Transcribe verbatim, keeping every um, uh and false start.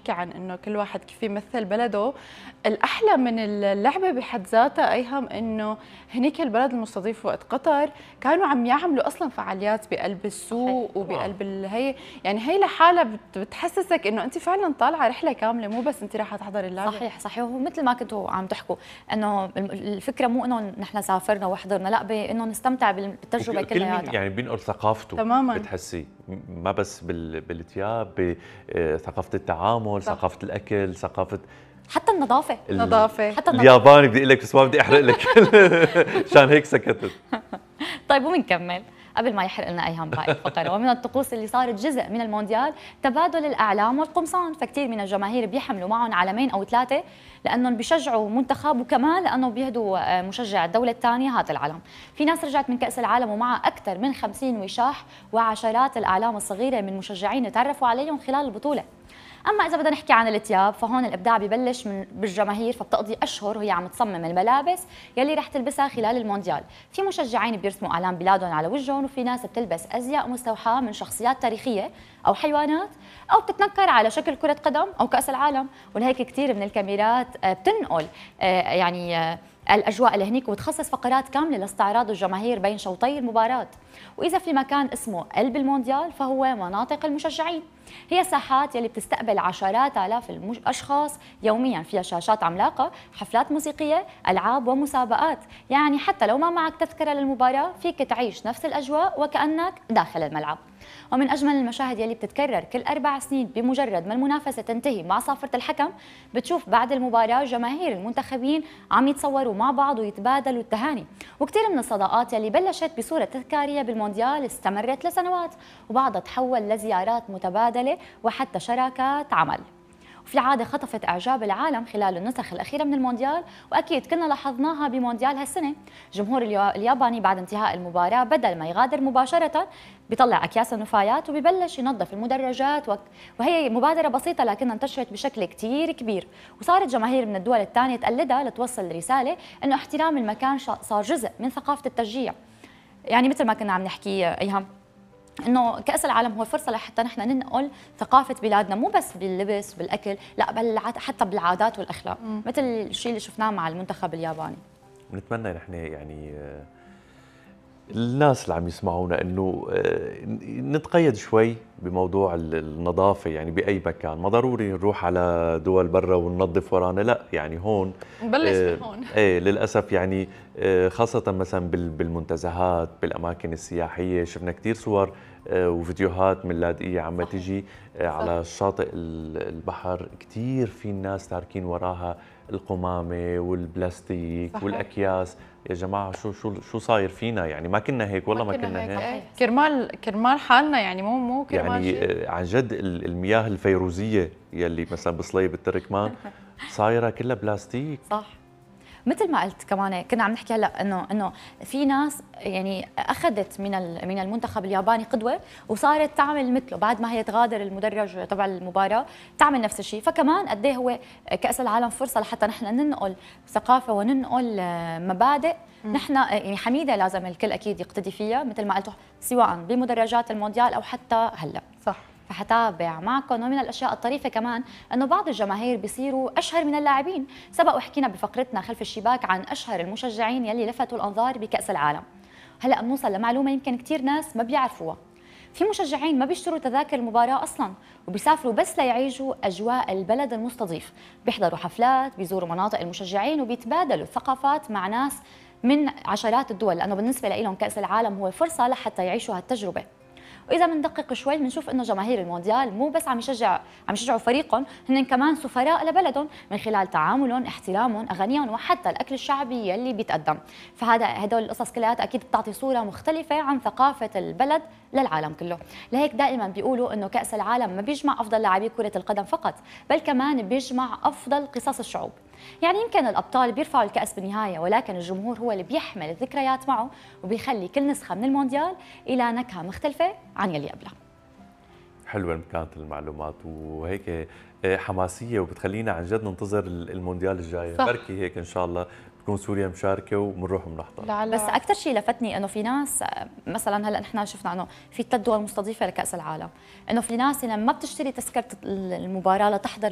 نحكي عن انه كل واحد كيف يمثل بلده، الاحلى من اللعبه بحد ذاتها ايهم انه هنيك البلد المستضيف وقت قطر كانوا عم يعملوا اصلا فعاليات بقلب السوق وبقلب هي، يعني هي لحالها بتحسسك انه انت فعلا طالعه رحله كامله، مو بس انت رايحه تحضري اللعبه. صحيح صحيح، ومثل ما كنتوا عم تحكوا انه الفكره مو انه نحن سافرنا وحضرنا، لا بانه نستمتع بالتجربه كلها، يعني بينقل ثقافته تماما. بتحسي ما بس بالثياب، بثقافه التعامل، صح. ثقافه الاكل، ثقافه حتى النظافه النظافه حتى الياباني. بدي اقول لك بس ما بدي احرق لك عشان هيك سكتت. طيب وبنكمل قبل ما يحرق لنا ايهم باقي الفقره. ومن الطقوس اللي صارت جزء من المونديال تبادل الاعلام والقمصان، فكتير من الجماهير بيحملوا معهم علمين او ثلاثه لانهم بيشجعوا منتخب، وكمان لانه بيهدوا مشجع الدوله الثانيه هذا العلم. في ناس رجعت من كاس العالم ومعها اكثر من خمسين وشاح وعشرات الاعلام الصغيره من مشجعين تعرفوا عليهم خلال البطوله. اما اذا بدنا نحكي عن الثياب فهون الابداع ببلش من بالجماهير، فبتقضي اشهر وهي عم تصمم الملابس يلي رح تلبسها خلال المونديال. في مشجعين بيرسموا اعلام بلادهم على وجههم، وفي ناس بتلبس ازياء مستوحاه من شخصيات تاريخيه او حيوانات، او بتتنكر على شكل كره قدم او كاس العالم. ولهيك كثير من الكاميرات بتنقل يعني الاجواء اللي هنيك، وتخصص فقرات كامله لاستعراض الجماهير بين شوطي المباراه. واذا في مكان اسمه قلب المونديال فهو مناطق المشجعين، هي ساحات يلي بتستقبل عشرات آلاف الأشخاص يومياً، فيها شاشات عملاقة، حفلات موسيقية، ألعاب ومسابقات. يعني حتى لو ما معك تذكرة للمباراة فيك تعيش نفس الأجواء وكأنك داخل الملعب. ومن أجمل المشاهد يلي بتتكرر كل أربع سنين بمجرد ما المنافسة تنتهي مع صافرة الحكم، بتشوف بعد المباراة جماهير المنتخبين عم يتصوروا مع بعض ويتبادلوا التهاني. وكثير من الصداقات يلي بلشت بصورة تذكارية بالمونديال استمرت لسنوات، وبعضها تحول لزيارات متبادلة وحتى شراكات عمل. وفي عادة خطفت إعجاب العالم خلال النسخ الأخيرة من المونديال، وأكيد كنا لاحظناها بمونديال هالسنة. جمهور الياباني بعد انتهاء المباراة بدل ما يغادر مباشرة بيطلع أكياس النفايات وبيبلش ينظف المدرجات، وهي مبادرة بسيطة لكنها انتشرت بشكل كتير كبير، وصارت جماهير من الدول الثانية تقلدها لتوصل رسالة إنه احترام المكان صار جزء من ثقافة التشجيع. يعني مثل ما كنا عم نحكي أيهم انه كاس العالم هو فرصه لحتى نحن ننقل ثقافه بلادنا، مو بس باللبس بالاكل، لا بل حتى بالعادات والاخلاق، م. مثل الشيء اللي شفناه مع المنتخب الياباني. بنتمنى نحن يعني الناس اللي عم يسمعونا انه نتقيد شوي بموضوع النظافه، يعني باي مكان، ما ضروري نروح على دول برا وننظف ورانا، لا يعني هون نبلش من هون. ايه للاسف يعني خاصه مثلا بالمنتزهات بالاماكن السياحيه، شفنا كثير صور وفيديوهات من لاذقيه عم تجي على شاطئ البحر، كثير في الناس تاركين وراها القمامه والبلاستيك صحيح. والاكياس. يا جماعه شو شو شو صاير فينا؟ يعني ما كنا هيك، والله ما, ما كنا هيك, هيك. كرمال كرمال حالنا، يعني مو مو كرمال يعني شيء. عن جد المياه الفيروزيه يلي مثلا بصليب التركمان صايره كلها بلاستيك. صح، مثل ما قلت كمان كنا عم نحكي هلا انه انه في ناس يعني اخذت من من المنتخب الياباني قدوه وصارت تعمل مثله بعد ما هي تغادر المدرج تبع المباراه تعمل نفس الشيء. فكمان قد ايه هو كاس العالم فرصه لحتى نحن ننقل ثقافه وننقل مبادئ نحن يعني حميده لازم الكل اكيد يقتدي فيها، مثل ما قلتوا سواء بمدرجات المونديال او حتى هلا. صح. فحتابع معكم. ومن الاشياء الطريفه كمان انه بعض الجماهير بيصيروا اشهر من اللاعبين. سبق وحكينا بفقرتنا خلف الشباك عن اشهر المشجعين يلي لفتوا الانظار بكاس العالم. هلا بنوصل لمعلومه يمكن كثير ناس ما بيعرفوها. في مشجعين ما بيشتروا تذاكر المباراه اصلا، وبيسافروا بس ليعيشوا اجواء البلد المستضيف، بيحضروا حفلات، بيزوروا مناطق المشجعين، وبيتبادلوا الثقافات مع ناس من عشرات الدول، لانه بالنسبه لهم كاس العالم هو فرصه لحتى يعيشوا هالتجربه. واذا بندقق شوي بنشوف انه جماهير المونديال مو بس عم يشجع عم يشجعوا فريقهم، هن كمان سفراء لبلدهم من خلال تعاملهم، احترامهم، اغانيهم، وحتى الاكل الشعبي يلي بيتقدم. فهذا هدول القصص كلها اكيد بتعطي صوره مختلفه عن ثقافه البلد للعالم كله. لهيك دائما بيقولوا انه كاس العالم ما بيجمع افضل لاعبي كره القدم فقط، بل كمان بيجمع افضل قصص الشعوب. يعني يمكن الابطال بيرفعوا الكاس بالنهايه، ولكن الجمهور هو اللي بيحمل الذكريات معه وبيخلي كل نسخه من المونديال الى نكهه مختلفه عن يلي قبلها. حلوه كانت المعلومات وهيك حماسيه، وبتخلينا عن جد ننتظر المونديال الجاي. بركي هيك ان شاء الله بتكون سوريا مشاركه وبنروح بنحضر. بس اكثر شيء لفتني انه في ناس مثلا هلا نحن شفنا انه في ثلاث دول مستضيفه لكاس العالم، انه في ناس لما ما بتشتري تذكره المباراه لتحضر